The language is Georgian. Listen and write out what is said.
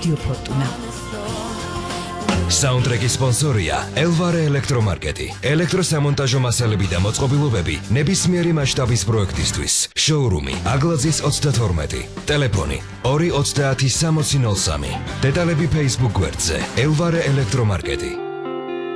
რადიო ფორტუნა. საუნდტრეკის სპონსორია ელვარე ელექტრომარკეტი. ელექტროსამონტაჟო მასალები და მოწყობილობები ნებისმიერი მასშტაბის პროექტისთვის. შოურუმი აგლაძის 32. ტელეფონი 230 6003. დეტალები Facebook გვერდზე ელვარე ელექტრომარკეტი.